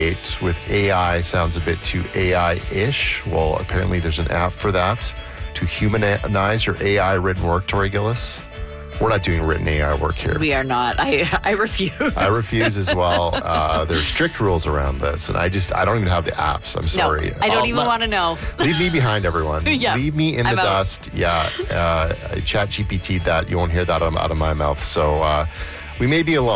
with AI sounds a bit too AI-ish. Well, apparently there's an app for that to humanize your AI-written work, Tori Gillis. We're not doing written AI work here. We are not. I refuse. I refuse as well. There's strict rules around this, and I don't even have the apps. I'm sorry. No, I don't even want to know. Leave me behind, everyone. Yeah, leave me in the dust. Yeah, I chat GPT'd that. You won't hear that out of my mouth. So we may be alone.